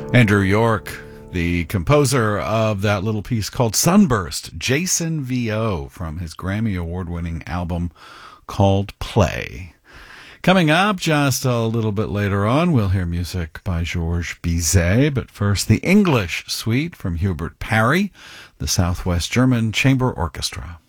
Andrew York, the composer of that little piece called Sunburst, Jason V.O. from his Grammy Award-winning album called Play. Coming up just a little bit later on, we'll hear music by Georges Bizet, but first the English Suite from Hubert Parry, the Southwest German Chamber Orchestra.